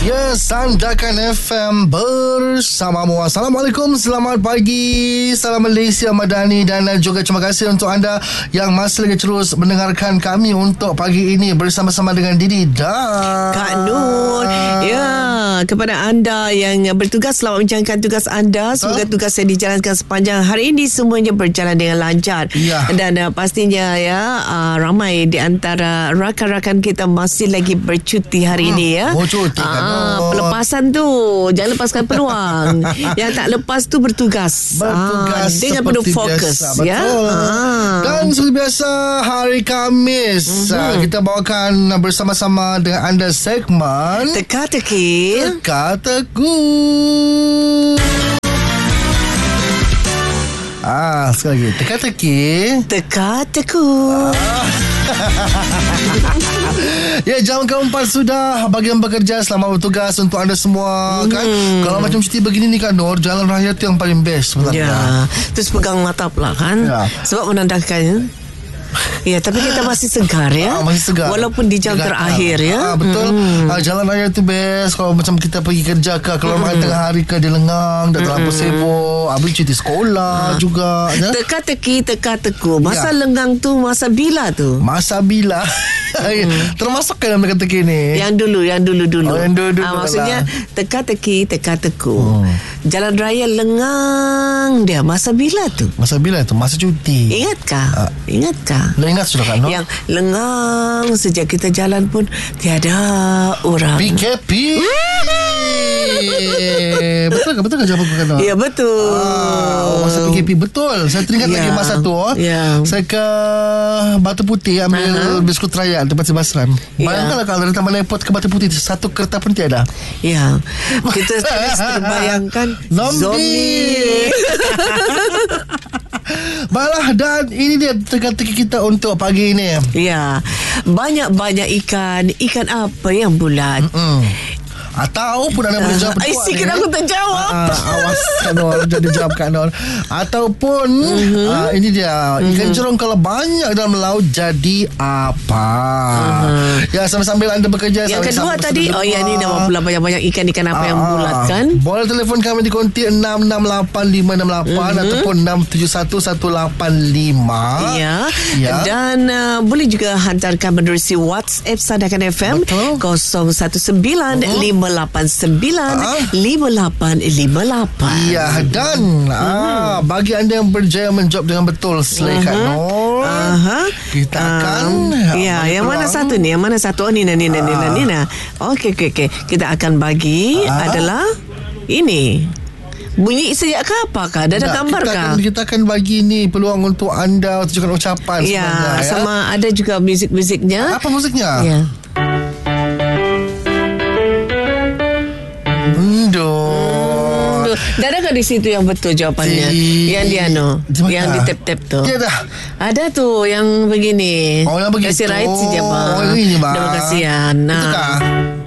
Ya, Sandakan FM bersamamu. Assalamualaikum, selamat pagi, salam Malaysia Madani. Dan juga terima kasih untuk anda yang masih lagi terus mendengarkan kami untuk pagi ini bersama-sama dengan Didi dan Kak Nur. Ya, kepada anda yang bertugas, selamat menjalankan tugas anda. Semoga tugas yang dijalankan sepanjang hari ini semuanya berjalan dengan lancar. Ya. Dan pastinya ramai di antara rakan-rakan kita masih lagi bercuti hari ini ya. Oh, cuti kan. Pelepasan tu, jangan lepaskan peluang. Yang tak lepas tu bertugas. Dengan penuh fokus biasa, ya. Betul. Dan seperti biasa hari Khamis kita bawakan bersama-sama dengan anda segmen Teka-teki Teka-teku. Sekali lagi Teka-teki Teka-teku. Ya, jam keempat sudah. Bagi yang bekerja, selamat bertugas untuk anda semua kan. Kalau macam cuti begini ni kan Nur, jalan raya tu yang paling best sebenarnya. Ya, terus pegang mata pula kan ya. Sebab menandakan ya, tapi kita masih segar ya. Masih segar. Walaupun di jam terakhir ya. Betul. Jalan raya tu best. Kalau macam kita pergi kerja ke, kalau makan tengah hari ke, dia lengang, dah terlalu sibuk. Habis cuti sekolah juga ya. Teka-teki, teka-teku. Masa lengang tu, masa bila tu? Masa bila? Termasuk kan dalam teka-teki ni? Yang dulu. Yang dulu maksudnya teka-teki, teka-teku. Jalan raya lengang dia. Masa bila tu? Masa bila tu? Masa cuti. Ingatkah? Dah ingat sudah kan? No? Yang lengang sejak kita jalan pun tiada orang. PKP. Betul ke jawapan aku kan? Ya, betul. Masa PKP betul. Saya teringat lagi masa tu. Saya ke Batu Putih ambil biskut raya tempat si Basran. Bayangkanlah kalau dari Taman Airport ke Batu Putih satu kereta pun tiada. Ya. Kita terus terbayangkan zombie. Baiklah, dan ini dia teka-teki kita untuk pagi ini. Ya. Banyak-banyak ikan. Ikan apa yang bulat? Ataupun anda boleh jawab sikit aku tak jawab. Awas Kak Nur, jadi jawab Kak Nur. Ataupun ini dia, ikan cerong kalau banyak dalam laut jadi apa? Ya, sambil-sambil anda bekerja. Yang kedua tadi, ni nama pula banyak-banyak ikan apa yang bulat kan? Boleh telefon kami di konti 668-568 ataupun 671-185. Ya. Dan boleh juga hantarkan menerusi WhatsApp Sandakan FM 019 589 5858. Ya, dan bagi anda yang berjaya menjawab dengan betul Kak Nur, kita akan yang mana satu ni? Yang mana satu? Nina. Okey. Kita akan bagi adalah ini. Bunyi sejak kapan? Dah gambar kah? Kita akan bagi ni peluang untuk anda tunjukkan ucapan sebenarnya. Sama ada juga muzik-musiknya. Apa musiknya? Ya. Dah ada ke di situ yang betul jawapannya? Yang dia yang di tap-tap tu. Tiada. Ada tu yang begini. Yang begitu. Kasih right saja bang. Ini bang. Terima kasihan. Betul.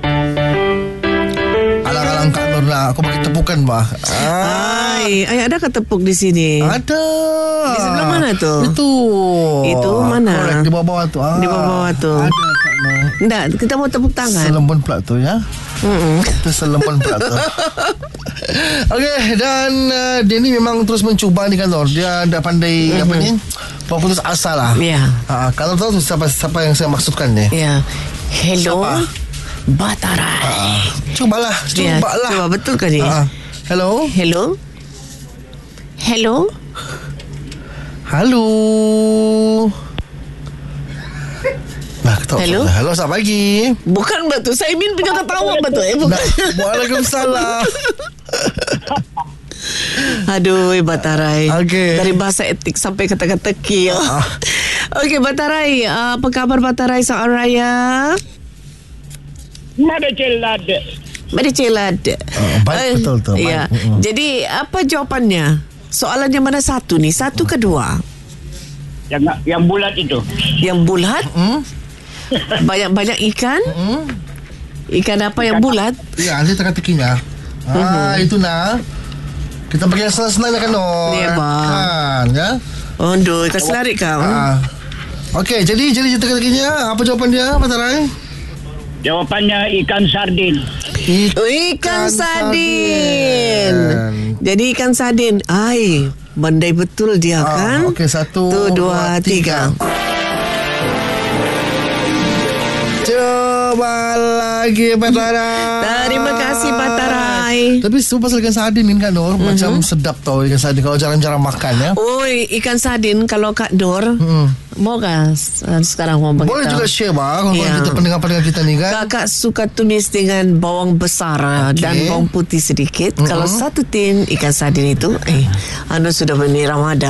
Alang-alang Kak Nur lah. Aku bagi tepukan bah. Ada ke tepuk di sini? Ada. Di sebelah mana tu? Itu mana? Korek di bawah tu. Di bawah tu. Ada Kak Nur. Enggak, kita mau tepuk tangan. Selembun pula tu ya. Itu selembun pula tu. Okey, dan dia ni memang terus mencuba ni kan Nur. Dia dah pandai apa ni? Putus asa lah. Ya. Kalau tahu siapa yang saya maksudkan ni. Ya. Hello. Siapa? Batarai. Cubalah. Cuba betul ke ni? Hello. Hello, selamat pagi. Bukan betul, Saimin punya ketawa betul. Bukan. Waalaikumsalam. Aduh, Batarai. Okay. Dari bahasa etik sampai kata-kata teki. Okey, Batarai. Apa kabar Batarai soal raya? Mada celad. Baik, betul. Ya. Jadi, apa jawapannya? Soalannya mana satu ni? Satu kedua? Yang bulat itu. Yang bulat? Banyak-banyak ikan? Ikan apa yang bulat? Ya, nanti teka-tekinya. Itu nak. Kita bagi yang senang-senang kan Nur. Ya, bang. Kan, ya. Aduh, kasih lari kau. Okey, jadi teka-tekinya apa jawapan dia, Batarai? Jawapannya ikan sardin. Ikan sardin. Jadi ikan sardin. Bandai betul dia kan? Okey, 1, 2, 3. Coba lagi Pak Tarai. Terima kasih Pak Tarai. Tapi sebab pasal ikan sardin ni Kak Nur, macam sedap tau ikan sardin kalau jarang-jarang makan ya. Ikan sardin kalau Kak Nur, mau kan sekarang mau bagi boleh tahu. juga share bang kalau kita pendengar-pendengar kita ni kan. Kakak suka tumis dengan bawang besar dan bawang putih sedikit. Kalau 1 tin ikan sardin itu, anda sudah beli Ramadan.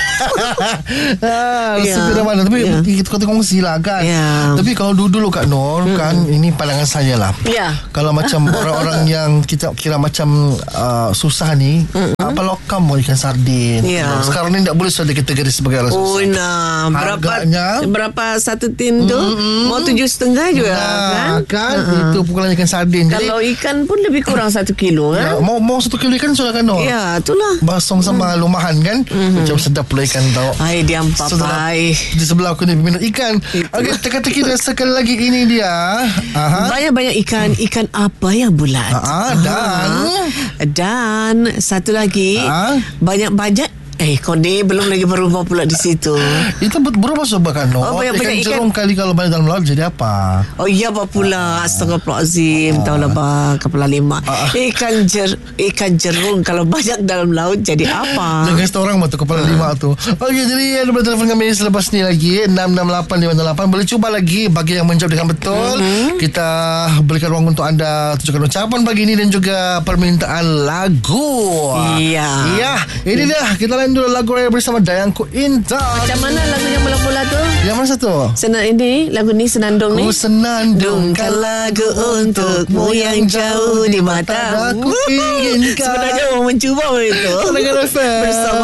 Sepi Ramadan. Tapi kita kongsi lah kan. Tapi kalau dulu Kak Nur kan, ini pandangan saya lah. Kalau macam orang-orang yang kita kira macam susah ni, apa lokam mau ikan sardin. Sekarang ni tak boleh sudah dikategori sebagai orang susah. Berapa 1 tin tu? Mau 7,5 juga kan? Itu pukulan ikan sardin. Kalau ikan pun lebih kurang 1 kilo kan? Mau 1 kilo ikan sudah kan Nur? Ya, itulah. Basong sama lumahan kan? Macam sedap pula ikan tau. Diam papai. Di sebelah aku ni minum ikan. Okey, teka-teki dah sekali lagi ini dia. Banyak-banyak ikan. Ikan apa yang bulat? Dan satu lagi, banyak-banyak kau ni belum lagi berubah pula di situ. Itu berubah sebab kan ikan jerung kali kalau banyak dalam laut jadi apa? Apa pula? Astagfirullahalazim. Tahu lah bang, kepala 5. Ikan jerung kalau banyak dalam laut jadi apa? Jangan kasih orang tu kepala 5 tu. Okey, jadi ada boleh telefon kami selepas ni lagi 66858. Boleh cuba lagi bagi yang menjawab dengan betul. Kita berikan ruang untuk anda tunjukkan ucapan pagi ini dan juga permintaan lagu. Ini dia. Kita lain dulu lagu raya bersama Dayangku Intan. Macam mana lagunya mula-mula tu? Yang mana satu? Lagu ni senandung ni. Ku senandungkan lagu untukmu yang jauh di matamu. Aku inginkan. Sebenarnya mau mencuba itu. Bersama